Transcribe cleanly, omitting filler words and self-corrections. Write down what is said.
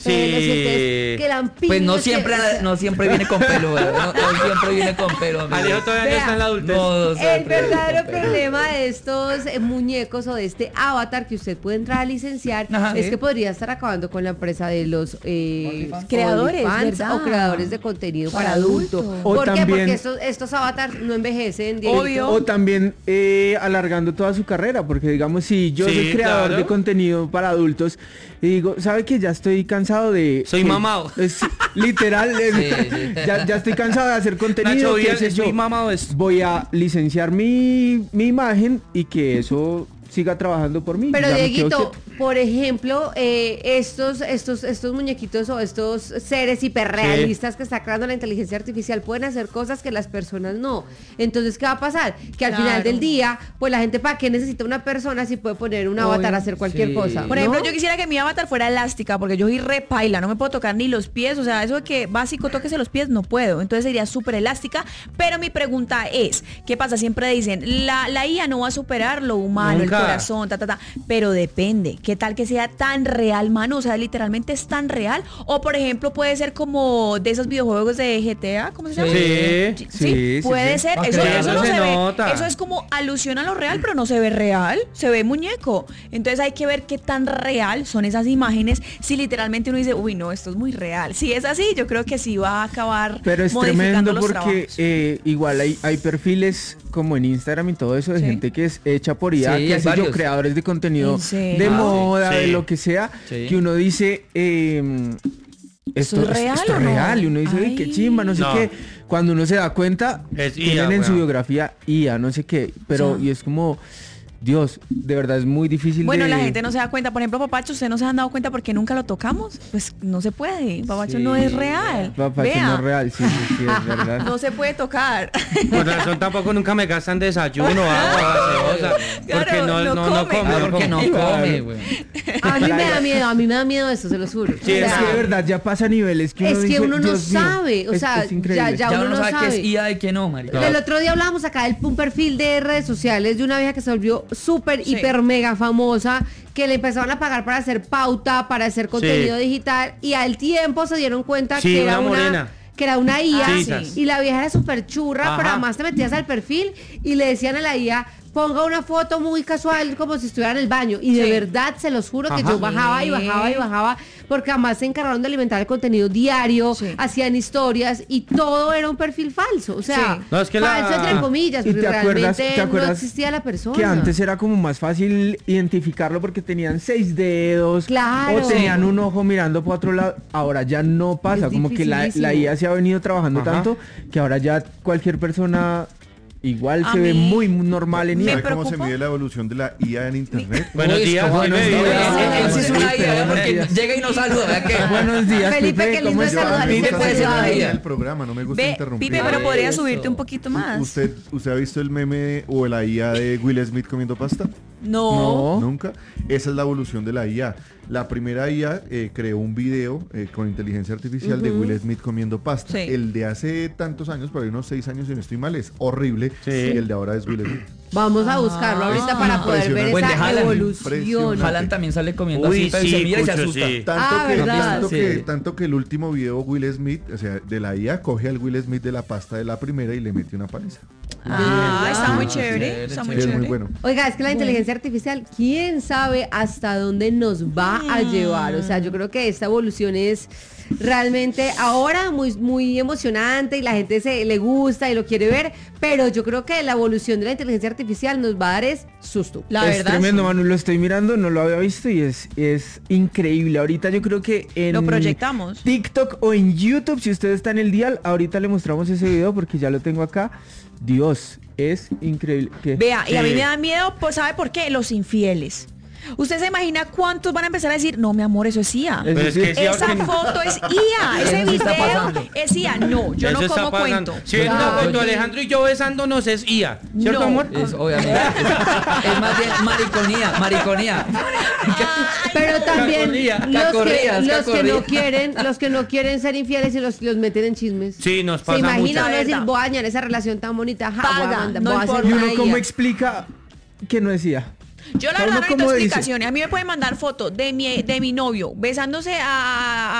Sí. Que lampiño, Pues no siempre viene con pelo, no siempre viene con pelo. Alejo todavía no está en la adultez. No, el verdadero problema de estos muñecos o de este avatar que usted puede entrar a licenciar es que podría estar acabando con la empresa de los creadores, o creadores de contenido para adultos. ¿Por qué? Porque estos avatars no envejecen. Obvio. O también alargando toda su carrera, porque digamos, si yo soy creador de contenido para adultos y digo, ¿sabe que ya estoy cansado de... Soy mamado. Literal, ya estoy cansado de hacer contenido. Nacho, soy mamado. Voy a licenciar mi imagen y que eso siga trabajando por mí. Pero Dieguito, por ejemplo, estos muñequitos o estos seres hiperrealistas que está creando la inteligencia artificial pueden hacer cosas que las personas no. Entonces, ¿qué va a pasar? Que al final del día, pues la gente, ¿para qué necesita una persona si puede poner un avatar a hacer cualquier cosa? Por ejemplo, yo quisiera que mi avatar fuera elástica, porque yo soy re paila, no me puedo tocar ni los pies, o sea, eso de que básico tóquese los pies, no puedo. Entonces sería súper elástica, pero mi pregunta es, ¿qué pasa? Siempre dicen, la IA no va a superar lo humano, nunca. El corazón, pero depende. ¿Qué tal que sea tan real, mano? O sea, literalmente es tan real. O, por ejemplo, puede ser como de esos videojuegos de GTA, ¿cómo se llama? Sí, puede ser. Eso no se nota. ve. Eso es como alusión a lo real, pero no se ve real. Se ve muñeco. Entonces hay que ver qué tan real son esas imágenes. Si literalmente uno dice, uy, no, esto es muy real. Si es así, yo creo que sí va a acabar. Pero es tremendo porque igual hay perfiles como en Instagram y todo eso de gente que es hecha por IA, que hace yo creadores de contenido de moda, de lo que sea, que uno dice esto es real, y uno dice, uy, qué chimba, no sé qué. Cuando uno se da cuenta, tienen en su biografía IA, no sé qué, pero y es como... Dios, de verdad es muy difícil. Bueno, la gente no se da cuenta. Por ejemplo, Papacho, ¿ustedes no se han dado cuenta porque nunca lo tocamos? Pues no se puede. Papacho no es real. Papacho no es real, sí, es verdad. No se puede tocar. Por razón tampoco nunca me gastan desayuno, agua, gaseosa. Porque no come. Porque no come, güey. A mí me da miedo eso, se lo juro. Sí, es que de verdad ya pasa a niveles que uno dice, uno no Dios mío, sabe. O sea, ya uno no sabe qué es IA y qué no, marica. El otro día hablábamos acá del un perfil de redes sociales de una vieja que se volvió súper, hiper, mega famosa, que le empezaban a pagar para hacer pauta, para hacer contenido digital, y al tiempo se dieron cuenta que era una IA, y la vieja era súper churra, pero además te metías al perfil y le decían a la IA, ponga una foto muy casual como si estuviera en el baño, y de verdad se los juro que yo bajaba y bajaba, porque además se encargaron de alimentar el contenido diario, hacían historias y todo era un perfil falso, o sea, no, es que falso entre comillas, porque realmente no existía la persona. Que antes era como más fácil identificarlo porque tenían 6 dedos, o tenían un ojo mirando para otro lado. Ahora ya no pasa, como que la IA se ha venido trabajando tanto que ahora ya cualquier persona... Igual se ve muy normal en IA. ¿Cómo se mide la evolución de la IA en internet? Buenos días. Él sí es una IA, porque llega y nos saluda. Buenos días, Felipe, qué lindo saludar. El programa, no me gusta interrumpir. Pipe, pero podría subirte un poquito más. ¿Usted ha visto el meme o la IA de Will Smith comiendo pasta? No. ¿Nunca? Esa es la evolución de la IA. La primera IA creó un video con inteligencia artificial de Will Smith comiendo pasta. El de hace tantos años, por ahí unos 6 años, si no estoy mal, es horrible. Y el de ahora es Will Smith. Vamos a buscarlo ahorita para poder ver esa evolución. Haaland también sale comiendo así, pero se mira y se asusta. Tanto que el último video Will Smith, o sea, de la IA, coge al Will Smith de la pasta de la primera y le mete una paliza. Está muy chévere. Está muy chévere. Muy bueno. Oiga, es que la inteligencia artificial, quién sabe hasta dónde nos va a llevar. O sea, yo creo que esta evolución es realmente ahora muy, muy emocionante y la gente le gusta y lo quiere ver, pero yo creo que la evolución de la inteligencia artificial nos va a dar susto. La verdad. Es tremendo, Manu, lo estoy mirando, no lo había visto y es increíble. Ahorita yo creo que en lo proyectamos. TikTok o en YouTube, si usted está en el dial, ahorita le mostramos ese video porque ya lo tengo acá. Dios, es increíble. Vea, y a mí me da miedo, pues, ¿sabe por qué? Los infieles. ¿Usted se imagina cuántos van a empezar a decir, no, mi amor, eso es IA? Esa foto es IA, ese video es IA. No, yo no como cuento. Si es una foto de Alejandro y yo besándonos es IA, ¿cierto, amor? Es obviamente. Es más bien mariconía. Pero también los que no quieren ser infieles y los meten en chismes. Sí, nos pasa mucho. Se imagina decir, voy a dañar esa relación tan bonita. ¿Y uno cómo explica que no es IA? Yo la verdad no necesito explicaciones. A mí me pueden mandar fotos de mi novio besándose